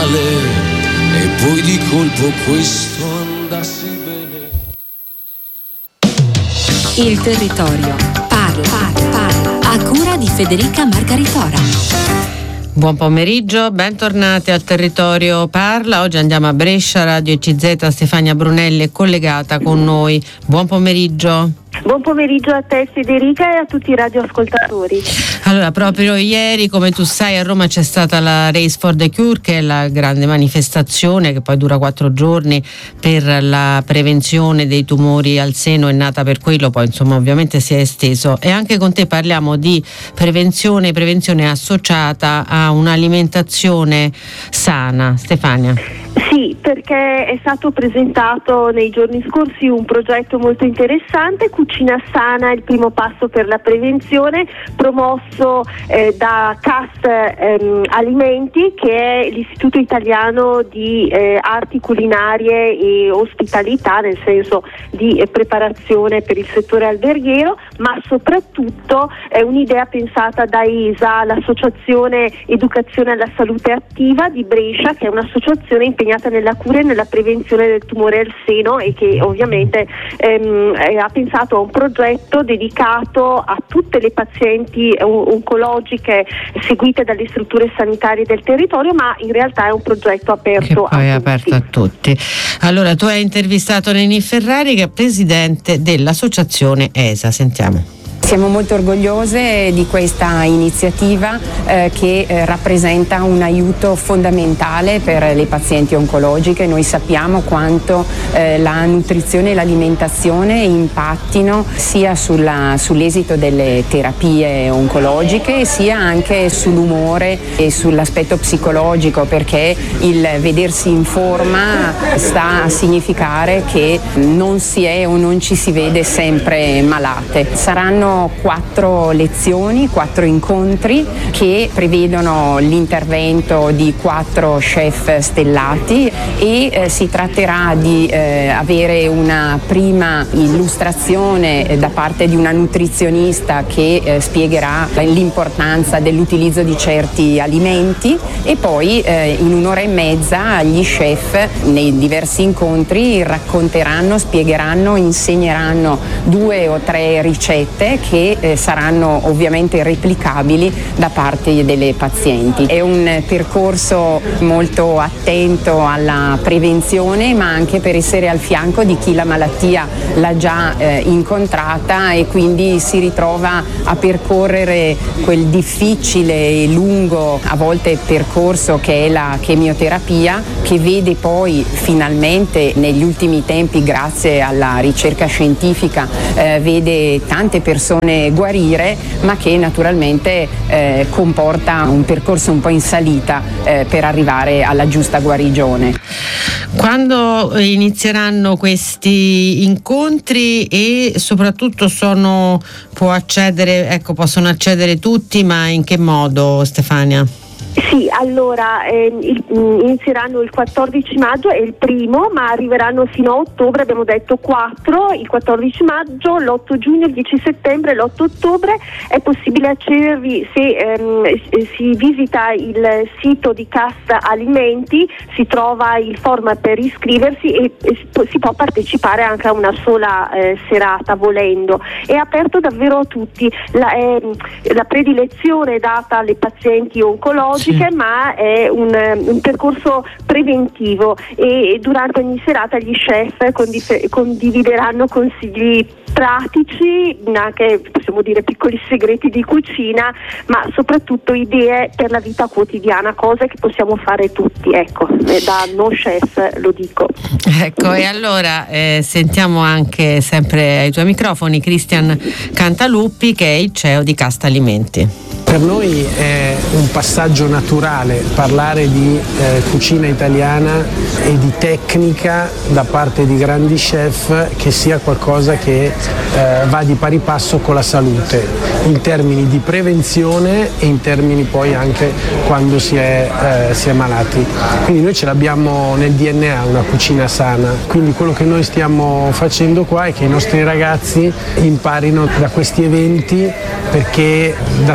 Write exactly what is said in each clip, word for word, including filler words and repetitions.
male e poi di colpo questo andassi bene. Il territorio parla, parla, parla. A cura di Federica Margaritora. Buon pomeriggio, bentornati al Territorio Parla. Oggi andiamo a Brescia, Radio E C Z. Stefania Brunelli è collegata con noi. Buon pomeriggio. Buon pomeriggio a te Federica e a tutti i radioascoltatori. Allora, proprio ieri, come tu sai, a Roma c'è stata la Race for the Cure, che è la grande manifestazione che poi dura quattro giorni per la prevenzione dei tumori al seno. È nata per quello, poi insomma ovviamente si è esteso. E anche con te parliamo di prevenzione, prevenzione associata a un'alimentazione sana. Stefania. Sì, perché è stato presentato nei giorni scorsi un progetto molto interessante, Cucina Sana, il primo passo per la prevenzione, promosso eh, da C A S ehm, Alimenti, che è l'Istituto Italiano di eh, Arti Culinarie e Ospitalità, nel senso di eh, preparazione per il settore alberghiero, ma soprattutto è un'idea pensata da E S A, l'Associazione Educazione alla Salute Attiva di Brescia, che è un'associazione impegnata nella cura e nella prevenzione del tumore al seno e che ovviamente ehm, ha pensato a un progetto dedicato a tutte le pazienti oncologiche seguite dalle strutture sanitarie del territorio, ma in realtà è un progetto aperto che poi a è tutti. aperto a tutti. Allora, tu hai intervistato Neni Ferrari, che è presidente dell'associazione E S A. Sentiamo. Siamo molto orgogliose di questa iniziativa eh, che eh, rappresenta un aiuto fondamentale per le pazienti oncologiche. Noi sappiamo quanto eh, la nutrizione e l'alimentazione impattino sia sulla, sull'esito delle terapie oncologiche sia anche sull'umore e sull'aspetto psicologico, perché il vedersi in forma sta a significare che non si è o non ci si vede sempre malate. Saranno quattro lezioni, quattro incontri che prevedono l'intervento di quattro chef stellati e eh, si tratterà di eh, avere una prima illustrazione eh, da parte di una nutrizionista che eh, spiegherà l'importanza dell'utilizzo di certi alimenti e poi eh, in un'ora e mezza gli chef nei diversi incontri racconteranno, spiegheranno, insegneranno due o tre ricette che eh, saranno ovviamente replicabili da parte delle pazienti. È un percorso molto attento alla prevenzione, ma anche per essere al fianco di chi la malattia l'ha già eh, incontrata e quindi si ritrova a percorrere quel difficile e lungo a volte percorso che è la chemioterapia, che vede poi finalmente negli ultimi tempi, grazie alla ricerca scientifica, eh, vede tante persone guarire, ma che naturalmente eh, comporta un percorso un po' in salita eh, per arrivare alla giusta guarigione. Quando inizieranno questi incontri e soprattutto sono può accedere, ecco, possono accedere tutti, ma in che modo, Stefania? Sì, allora eh, il, inizieranno il quattordici maggio, è il primo, ma arriveranno fino a ottobre, abbiamo detto quattro, il quattordici maggio, l'otto giugno, il dieci settembre, l'otto ottobre. È possibile accedervi se ehm, si visita il sito di C A S Alimenti, si trova il form per iscriversi e, e si può partecipare anche a una sola eh, serata volendo. È aperto davvero a tutti, la, eh, la predilezione è data alle pazienti oncologiche, sì, ma è un, un percorso preventivo e durante ogni serata gli chef condiv- condivideranno consigli pratici, anche possiamo dire piccoli segreti di cucina, ma soprattutto idee per la vita quotidiana, cose che possiamo fare tutti, ecco, da no chef lo dico. Ecco, e allora eh, sentiamo anche sempre ai tuoi microfoni Cristian Cantaluppi, che è il C E O di Casta Alimenti. Per noi è un passaggio naturale parlare di eh, cucina italiana e di tecnica da parte di grandi chef, che sia qualcosa che eh, va di pari passo con la salute, in termini di prevenzione e in termini poi anche quando si è, eh, si è malati. Quindi noi ce l'abbiamo nel D N A, una cucina sana. Quindi quello che noi stiamo facendo qua è che i nostri ragazzi imparino da questi eventi, perché da soli non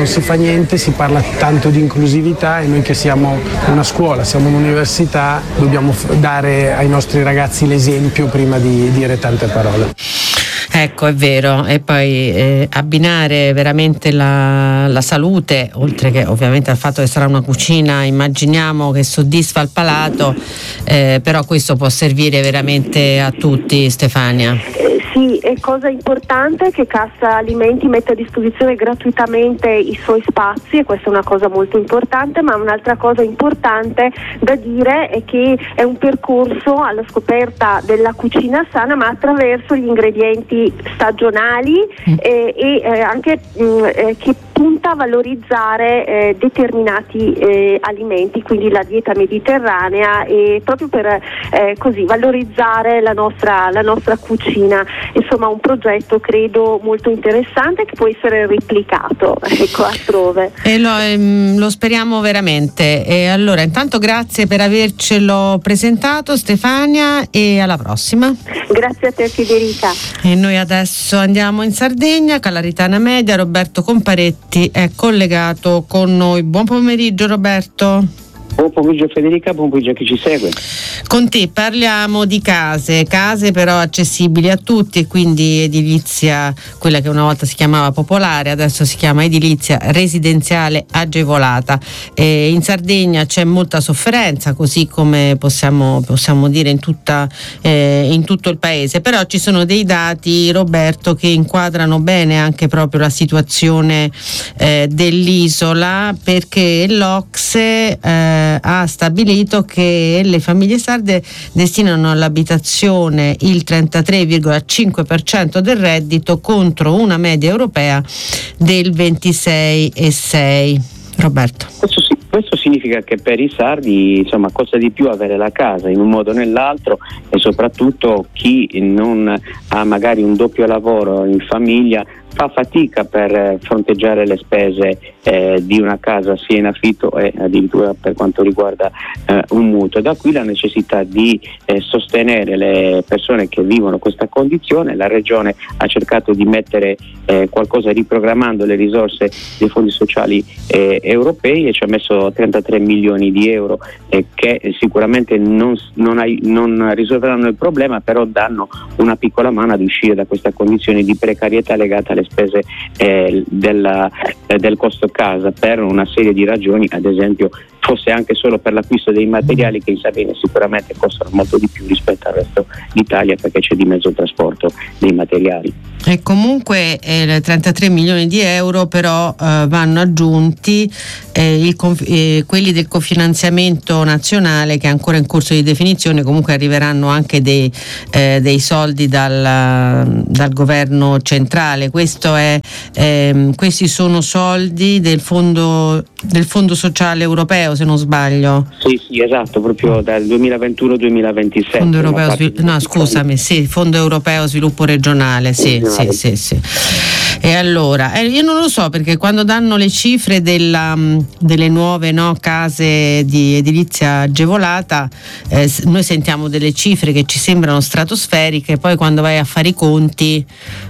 non si fa niente, si parla tanto di inclusività e noi che siamo una scuola, siamo un'università, dobbiamo dare ai nostri ragazzi l'esempio prima di dire tante parole. Ecco, è vero, e poi eh, abbinare veramente la, la salute, oltre che ovviamente al fatto che sarà una cucina, immaginiamo, che soddisfa il palato, eh, però questo può servire veramente a tutti, Stefania. Eh, sì, è cosa importante che Cassa Alimenti mette a disposizione gratuitamente i suoi spazi, e questa è una cosa molto importante, ma un'altra cosa importante da dire è che è un percorso alla scoperta della cucina sana, ma attraverso gli ingredienti stagionali eh, e eh, anche mh, eh, che punta a valorizzare eh, determinati eh, alimenti, quindi la dieta mediterranea, e proprio per eh, così valorizzare la nostra, la nostra cucina. Insomma, un progetto credo molto interessante che può essere replicato, ecco, altrove. E lo, ehm, lo speriamo veramente. E allora, intanto grazie per avercelo presentato, Stefania, e alla prossima. Grazie a te, Federica. E noi adesso andiamo in Sardegna. Calaritana Media, Roberto Comparetti è collegato con noi. Buon pomeriggio, Roberto. Buon pomeriggio Federica, buon pomeriggio a chi ci segue. Con te parliamo di case, case però accessibili a tutti, e quindi edilizia, quella che una volta si chiamava popolare, adesso si chiama edilizia residenziale agevolata. E in Sardegna c'è molta sofferenza, così come possiamo, possiamo dire in, tutta, eh, in tutto il paese, però ci sono dei dati, Roberto, che inquadrano bene anche proprio la situazione eh, dell'isola, perché l'Ocse eh, ha stabilito che le famiglie sarde destinano all'abitazione il trentatré virgola cinque per cento del reddito, contro una media europea del ventisei virgola sei per cento. Roberto. Questo, sì, questo significa che per i sardi, insomma, costa di più avere la casa in un modo o nell'altro, e soprattutto chi non ha magari un doppio lavoro in famiglia fa fatica per fronteggiare le spese eh, di una casa sia in affitto e addirittura per quanto riguarda eh, un mutuo. Da qui la necessità di eh, sostenere le persone che vivono questa condizione. La Regione ha cercato di mettere eh, qualcosa riprogrammando le risorse dei fondi sociali eh, europei, e ci ha messo trentatré milioni di euro eh, che sicuramente non, non, hai, non risolveranno il problema, però danno una piccola mano ad uscire da questa condizione di precarietà legata alle spese eh, della, eh, del costo casa, per una serie di ragioni, ad esempio fosse anche solo per l'acquisto dei materiali, che in Sardegna sicuramente costano molto di più rispetto al resto d'Italia, perché c'è di mezzo il trasporto dei materiali. E comunque eh, trentatré milioni di euro però eh, vanno aggiunti eh, il conf- eh, quelli del cofinanziamento nazionale, che è ancora in corso di definizione. Comunque arriveranno anche dei, eh, dei soldi dal, dal governo centrale. Questo è, ehm, questi sono soldi del fondo, del fondo sociale europeo, se non sbaglio. Sì, sì, esatto, proprio dal duemilaventuno duemilaventisette. Fondo europeo svil- no, scusami, sì, Fondo europeo sviluppo regionale, sì, sì, sì, sì. E allora, eh, io non lo so, perché quando danno le cifre della, delle nuove no, case di edilizia agevolata, eh, noi sentiamo delle cifre che ci sembrano stratosferiche, poi quando vai a fare i conti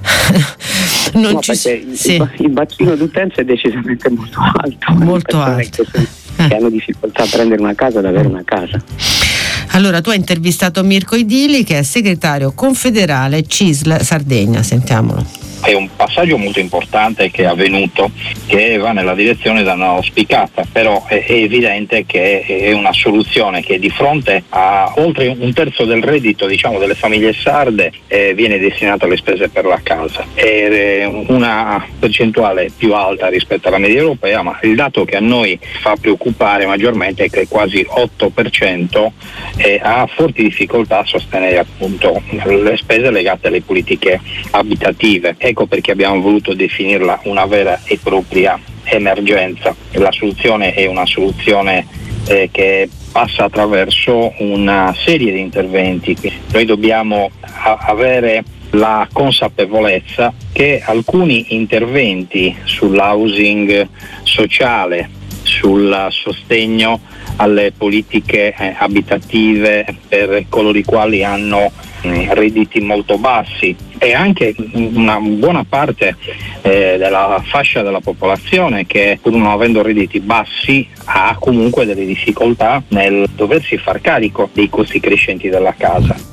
non no, ci sì. il, il bacino d'utenza è decisamente molto alto. Molto alto. Che, eh. che hanno difficoltà a prendere una casa, ad avere una casa. Allora, tu hai intervistato Mirko Idili, che è segretario confederale C I S L Sardegna, sentiamolo. È un passaggio molto importante che è avvenuto, che va nella direzione da non auspicata, però è, è evidente che è una soluzione che di fronte a oltre un terzo del reddito, diciamo, delle famiglie sarde eh, viene destinato alle spese per la casa. È una percentuale più alta rispetto alla media europea, ma il dato che a noi fa preoccupare maggiormente è che quasi otto per cento eh, ha forti difficoltà a sostenere appunto le spese legate alle politiche abitative. Ecco perché abbiamo voluto definirla una vera e propria emergenza. La soluzione è una soluzione eh, che passa attraverso una serie di interventi. Noi dobbiamo a- avere la consapevolezza che alcuni interventi sull'housing sociale, sul sostegno alle politiche eh, abitative per coloro i quali hanno mh, redditi molto bassi, e anche una buona parte eh, della fascia della popolazione che, pur non avendo redditi bassi, ha comunque delle difficoltà nel doversi far carico dei costi crescenti della casa.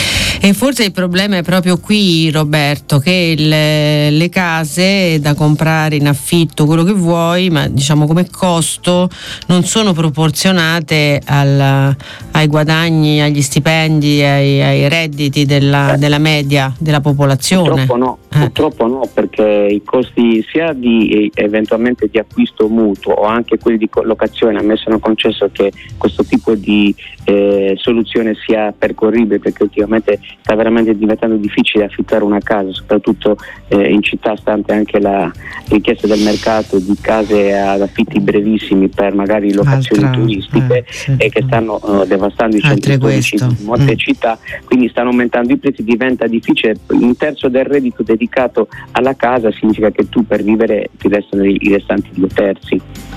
E forse il problema è proprio qui, Roberto, che le, le case da comprare in affitto, quello che vuoi, ma diciamo come costo, non sono proporzionate al, ai guadagni, agli stipendi, ai, ai redditi della, della media della popolazione. Purtroppo no, eh. purtroppo no, perché i costi sia di eventualmente di acquisto mutuo o anche quelli di collocazione, a me sono concesso che questo tipo di eh, soluzione sia percorribile, perché ultimamente sta veramente diventando difficile affittare una casa, soprattutto eh, in città, stante anche la richiesta del mercato di case ad affitti brevissimi per magari locazioni Altra, turistiche eh, sì. e che stanno uh, devastando i centri storici in molte mm. città, quindi stanno aumentando i prezzi, diventa difficile. Un terzo del reddito dedicato alla casa significa che tu per vivere ti restano i, i restanti due terzi.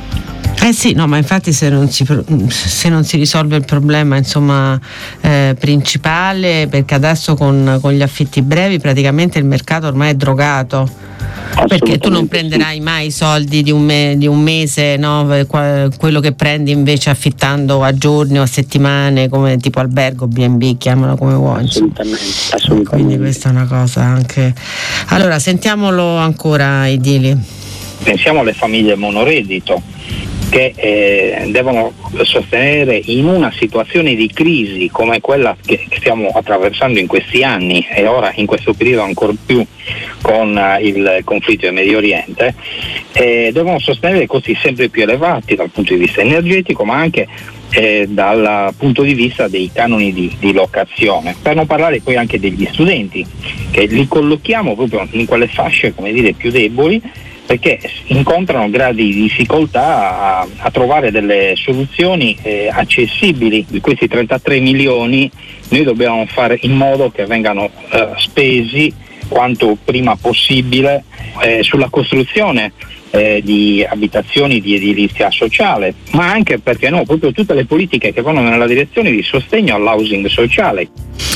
Eh sì, no, ma infatti se non si, se non si risolve il problema insomma eh, principale, perché adesso con, con gli affitti brevi praticamente il mercato ormai è drogato, perché tu non prenderai mai i soldi di un, me, di un mese, no? Quello che prendi invece affittando a giorni o a settimane, come tipo albergo, B and B, chiamalo come vuoi. Assolutamente, assolutamente. Quindi questa è una cosa anche. Allora sentiamolo ancora, Idili. Pensiamo alle famiglie monoreddito che eh, devono sostenere in una situazione di crisi come quella che stiamo attraversando in questi anni e ora in questo periodo ancora più con uh, il conflitto in Medio Oriente, eh, devono sostenere costi sempre più elevati dal punto di vista energetico, ma anche eh, dal punto di vista dei canoni di, di locazione, per non parlare poi anche degli studenti, che li collochiamo proprio in quelle fasce, come dire, più deboli, perché incontrano gradi di difficoltà a, a trovare delle soluzioni eh, accessibili. Di questi trentatré milioni noi dobbiamo fare in modo che vengano eh, spesi quanto prima possibile eh, sulla costruzione eh, di abitazioni di edilizia sociale, ma anche, perché no, proprio tutte le politiche che vanno nella direzione di sostegno all'housing sociale.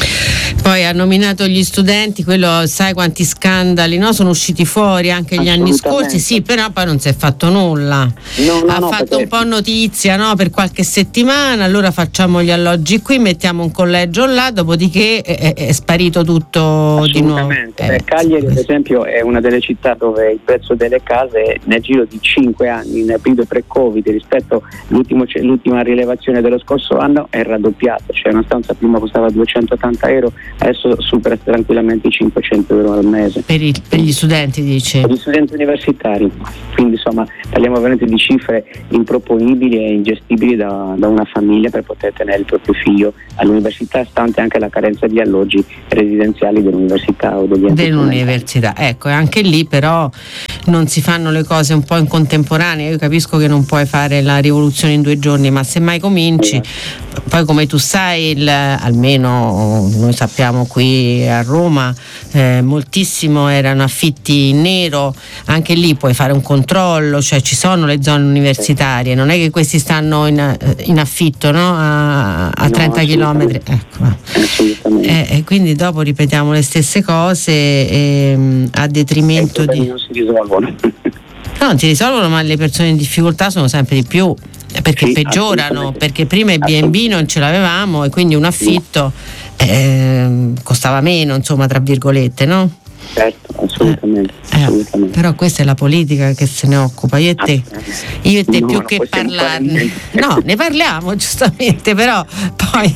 Poi ha nominato gli studenti, quello, sai quanti scandali, no? Sono usciti fuori anche gli anni scorsi, sì, però poi non si è fatto nulla. No, no, ha no, fatto perché... un po' notizia, no? Per qualche settimana, allora facciamo gli alloggi qui, mettiamo un collegio là, dopodiché è, è, è sparito tutto di nuovo. Eh, Cagliari ad esempio è una delle città dove il prezzo delle case nel giro di cinque anni, nel periodo pre-Covid, rispetto all'ultima rilevazione dello scorso anno, è raddoppiato, cioè una stanza prima costava duecentottanta euro, adesso supera tranquillamente i cinquecento euro al mese. Per, il, per gli studenti, dice? Per gli studenti universitari, quindi insomma parliamo veramente di cifre improponibili e ingestibili da, da una famiglia per poter tenere il proprio figlio all'università, stante anche la carenza di alloggi residenziali dell'università o degli enti dell'università. Ecco, e anche lì però non si fanno le cose un po' in contemporanea. Io capisco che non puoi fare la rivoluzione in due giorni, ma se mai cominci, eh. poi come tu sai, il, almeno noi sappiamo qui a Roma, eh, moltissimo erano affitti in nero, anche lì puoi fare un controllo, cioè ci sono le zone universitarie, non è che questi stanno in, in affitto, no? a, a no, trenta chilometri, ecco. E, e quindi dopo ripetiamo le stesse cose e, a detrimento di... non si risolvono. No, non si risolvono, ma le persone in difficoltà sono sempre di più, perché sì, peggiorano, perché prima il B and B non ce l'avevamo e quindi un affitto eh, costava meno, insomma, tra virgolette, no? Certo, assolutamente, eh, assolutamente. Però questa è la politica che se ne occupa, io e te, io e te no, più che parlarne, no, ne parliamo giustamente, però poi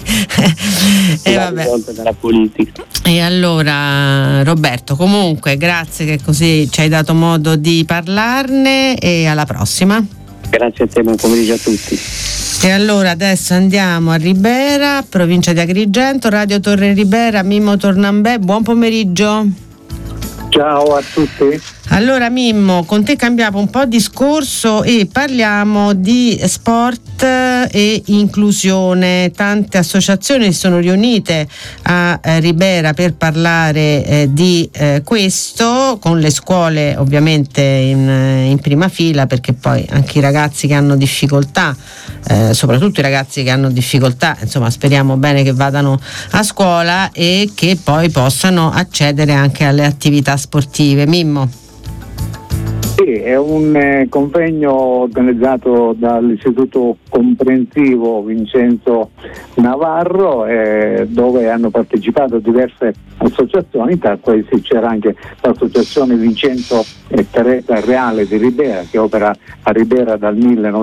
eh, vabbè. Dalla politica. E allora Roberto, comunque grazie che così ci hai dato modo di parlarne e alla prossima. Grazie a te, buon pomeriggio a tutti. E allora adesso andiamo a Ribera, provincia di Agrigento, Radio Torre Ribera, Mimmo Tornambè, buon pomeriggio. Ciao a tutti. Allora Mimmo, con te cambiamo un po' discorso e parliamo di sport e inclusione. Tante associazioni si sono riunite a eh, Ribera per parlare eh, di eh, questo, con le scuole ovviamente in, in prima fila, perché poi anche i ragazzi che hanno difficoltà, eh, soprattutto i ragazzi che hanno difficoltà, insomma speriamo bene che vadano a scuola e che poi possano accedere anche alle attività sportive. Mimmo. Sì, è un eh, convegno organizzato dall'Istituto Comprensivo Vincenzo Navarro, eh, dove hanno partecipato diverse associazioni, tra queste c'era anche l'associazione Vincenzo e Teresa Reale di Ribera, che opera a Ribera dal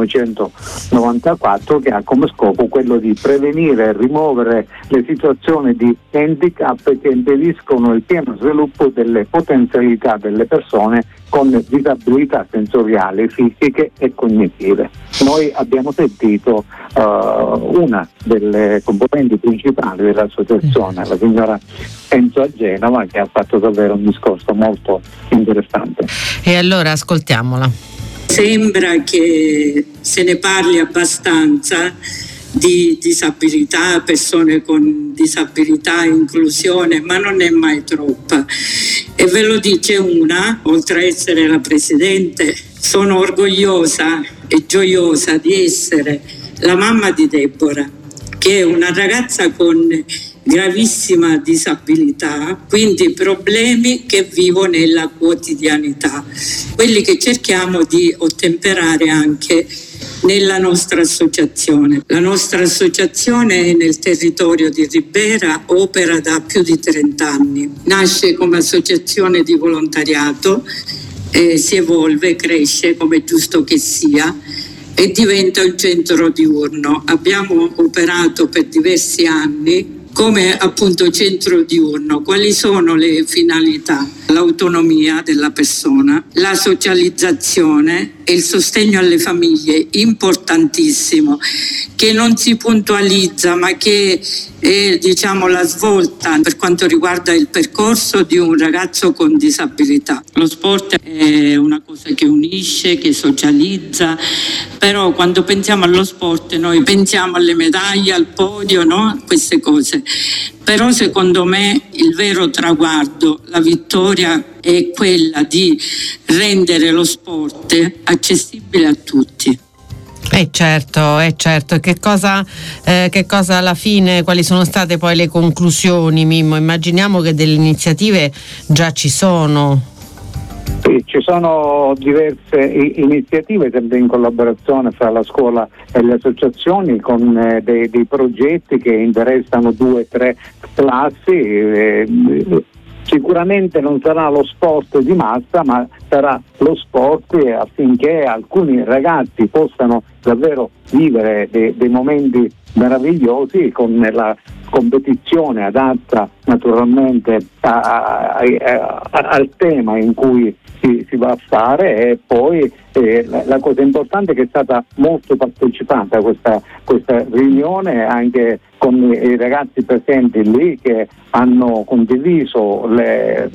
millenovecentonovantaquattro, che ha come scopo quello di prevenire e rimuovere le situazioni di handicap che impediscono il pieno sviluppo delle potenzialità delle persone con disabilità sensoriali, fisiche e cognitive. Noi abbiamo sentito uh, una delle componenti principali dell'associazione, la signora Enzo a Genova, che ha fatto davvero un discorso molto interessante. E allora ascoltiamola. Sembra che se ne parli abbastanza di disabilità, persone con disabilità, inclusione, ma non è mai troppa. E ve lo dice una, oltre a essere la presidente, sono orgogliosa e gioiosa di essere la mamma di Deborah, che è una ragazza con gravissima disabilità, quindi problemi che vivo nella quotidianità, quelli che cerchiamo di ottemperare anche nella nostra associazione. La nostra associazione è nel territorio di Ribera, opera da più di trenta anni. Nasce come associazione di volontariato, eh, si evolve, cresce come è giusto che sia e diventa un centro diurno. Abbiamo operato per diversi anni come appunto centro diurno. Quali sono le finalità? L'autonomia della persona, la socializzazione e il sostegno alle famiglie, importantissimo, che non si puntualizza ma che è, diciamo, la svolta per quanto riguarda il percorso di un ragazzo con disabilità. Lo sport è una cosa che unisce, che socializza, però quando pensiamo allo sport noi pensiamo alle medaglie, al podio, no? Queste cose. Però secondo me il vero traguardo, la vittoria è quella di rendere lo sport accessibile a tutti. Eh certo, eh certo. Che cosa, eh, che cosa alla fine, quali sono state poi le conclusioni, Mimmo? Immaginiamo che delle iniziative già ci sono. Sì, ci sono diverse iniziative sempre in collaborazione fra la scuola e le associazioni, con eh, dei, dei progetti che interessano due o tre classi. Eh, Sicuramente non sarà lo sport di massa, ma sarà lo sport affinché alcuni ragazzi possano davvero vivere dei, dei momenti meravigliosi, con la competizione adatta naturalmente a, a, a, a, al tema in cui si, si va a fare. E poi eh, la, la cosa importante è che è stata molto partecipata questa, questa riunione, anche con i ragazzi presenti lì, che hanno condiviso le,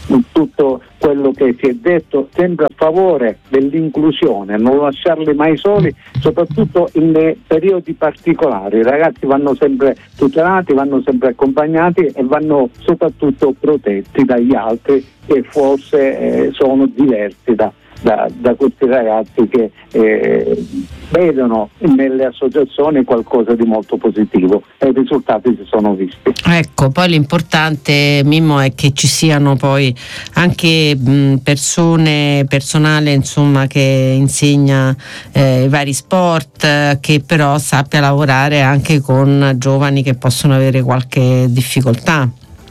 tutto quello che si è detto, sempre a favore dell'inclusione, non lasciarli mai soli, soprattutto in periodi particolari. I ragazzi vanno sempre tutelati, vanno sempre accompagnati e vanno soprattutto protetti dagli altri, che forse eh, sono diversi da, da, da questi ragazzi che eh, vedono nelle associazioni qualcosa di molto positivo, e i risultati si sono visti. Ecco, poi l'importante, Mimmo, è che ci siano poi anche mh, persone, personale insomma, che insegna eh, i vari sport, eh, che però sappia lavorare anche con giovani che possono avere qualche difficoltà.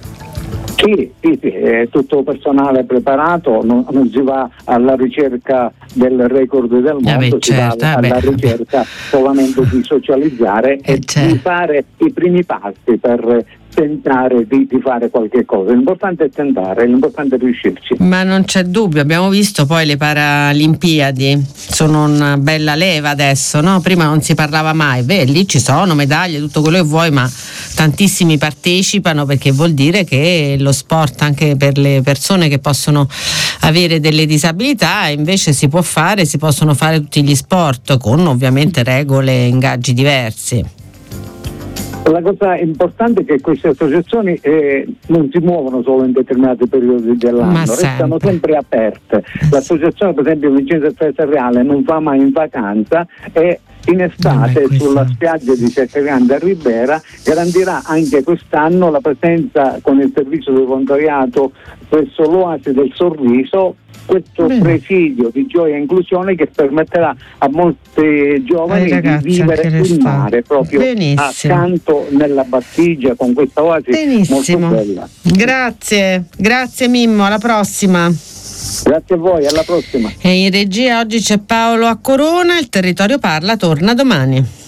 Sì, sì, sì, è tutto personale preparato, non, non si va alla ricerca del record del mondo, eh beh, si certo, va alla eh beh, ricerca solamente di socializzare eh e certo. di fare i primi passi per tentare di, di fare qualche cosa. L'importante è tentare, l'importante è riuscirci. Ma non c'è dubbio, abbiamo visto poi le Paralimpiadi, sono una bella leva adesso, no? Prima non si parlava mai, beh, lì ci sono medaglie, tutto quello che vuoi, ma tantissimi partecipano, perché vuol dire che lo sport anche per le persone che possono avere delle disabilità invece si può fare, si possono fare tutti gli sport con ovviamente regole e ingaggi diversi. La cosa importante è che queste associazioni eh, non si muovono solo in determinati periodi dell'anno, restano sempre aperte. L'associazione per esempio Vincenzo Festa Reale non va mai in vacanza e in estate sulla spiaggia di Sette a Ribera garantirà anche quest'anno la presenza con il servizio di volontariato presso l'Oasi del Sorriso, questo Bene. presidio di gioia e inclusione che permetterà a molti giovani ragazzi, di vivere il mare proprio Benissimo. accanto nella battigia con questa oasi Benissimo. molto bella. Grazie, grazie Mimmo, alla prossima. Grazie a voi, alla prossima. E in regia oggi c'è Paolo a Corona, il Territorio Parla torna domani.